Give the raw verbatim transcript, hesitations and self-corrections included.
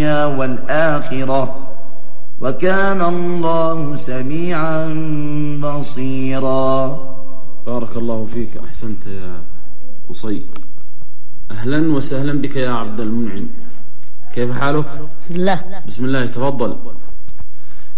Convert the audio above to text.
الدنيا والآخرة وكان الله سميعا بصيرا. بارك الله فيك، أحسنت يا قصي. أهلا وسهلا بك يا عبد المنعم، كيف حالك؟ لا. بسم الله، تفضل.